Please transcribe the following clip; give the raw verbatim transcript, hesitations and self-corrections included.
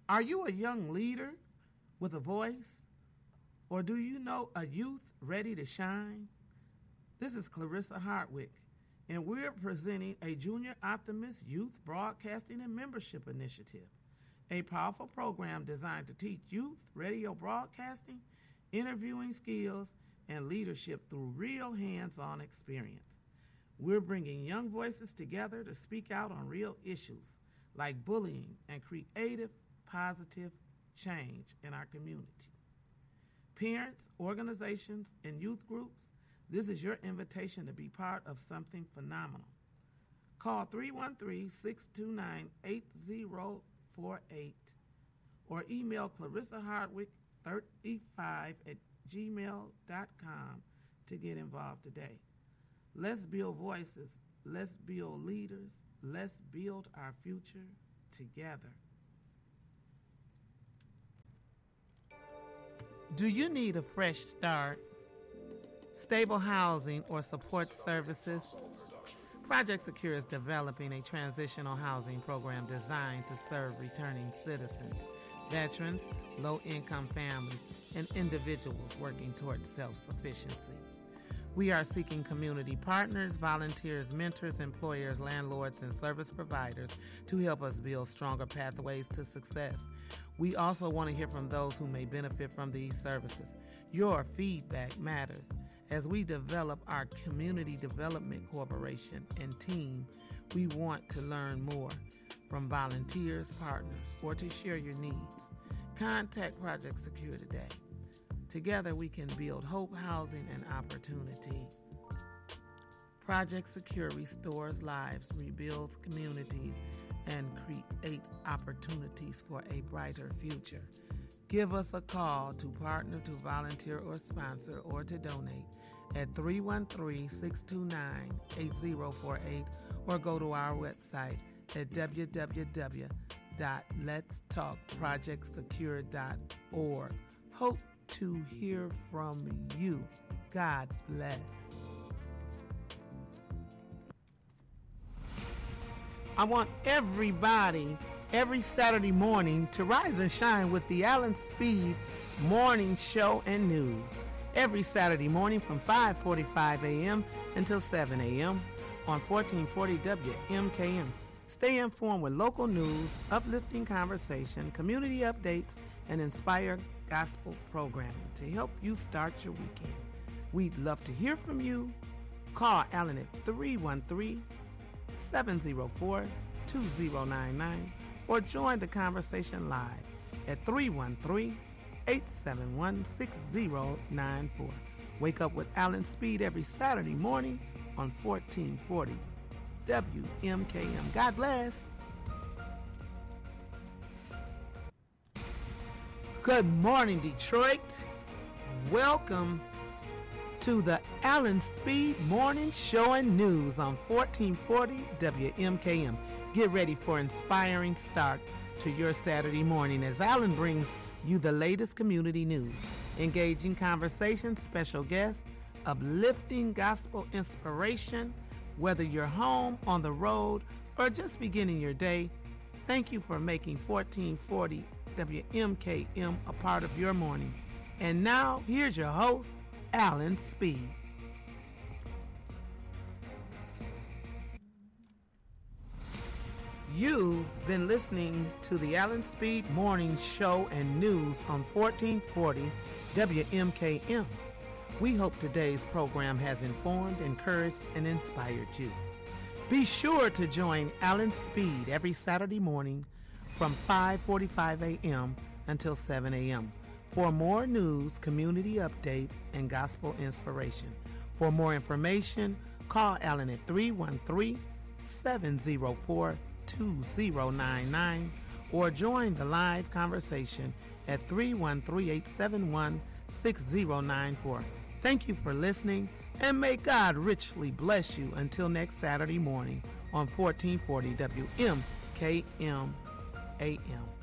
Are you a young leader with a voice? Or do you know a youth ready to shine? This is Clarissa Hardwick, and we're presenting a Junior Optimist Youth Broadcasting and Membership Initiative, a powerful program designed to teach youth radio broadcasting, interviewing skills, and leadership through real hands-on experience. We're bringing young voices together to speak out on real issues like bullying and creative, positive change in our community. Parents, organizations, and youth groups, this is your invitation to be part of something phenomenal. Call three one three, six two nine, eight zero four eight or email Clarissa Hardwick thirty-five at gmail dot com to get involved today. Let's build voices. Let's build leaders. Let's build our future together. Do you need a fresh start? Stable housing or support services? Project Secure is developing a transitional housing program designed to serve returning citizens, veterans, low-income families, and individuals working towards self-sufficiency. We are seeking community partners, volunteers, mentors, employers, landlords, and service providers to help us build stronger pathways to success. We also want to hear from those who may benefit from these services. Your feedback matters. As we develop our Community Development Corporation and team, we want to learn more from volunteers, partners, or to share your needs. Contact Project Secure today. Together we can build hope, housing, and opportunity. Project Secure restores lives, rebuilds communities, and creates opportunities for a brighter future. Give us a call to partner, to volunteer or sponsor, or to donate at three one three, six two nine, eight zero four eight or go to our website at w w w dot lets talk project secure dot org. Hope to hear from you. God bless. I want everybody every Saturday morning to rise and shine with the Alan Speed Morning Show and News. Every Saturday morning from five forty-five a.m. until seven a.m. on fourteen forty W M K M. Stay informed with local news, uplifting conversation, community updates, and inspired gospel programming to help you start your weekend. We'd love to hear from you. Call Alan at three one three, seven zero four, two zero nine nine or join the conversation live at three one three, eight seven one, six zero nine four. Wake up with Alan Speed every Saturday morning on fourteen forty W M K M. God bless. Good morning, Detroit. Welcome to the Alan Speed Morning Show and News on fourteen forty W M K M. Get ready for an inspiring start to your Saturday morning as Alan brings you the latest community news, engaging conversations, special guests, uplifting gospel inspiration. Whether you're home, on the road, or just beginning your day, thank you for making fourteen forty W M K M a part of your morning. And now, here's your host, Alan Speed. You've been listening to the Alan Speed Morning Show and News on fourteen forty W M K M. We hope today's program has informed, encouraged, and inspired you. Be sure to join Alan Speed every Saturday morning from five forty-five a.m. until seven a.m. for more news, community updates, and gospel inspiration. For more information, call Alan at three one three, seven zero four, two zero nine nine or join the live conversation at three one three, eight seven one, six zero nine four. Thank you for listening, and may God richly bless you until next Saturday morning on fourteen forty W M K M A M.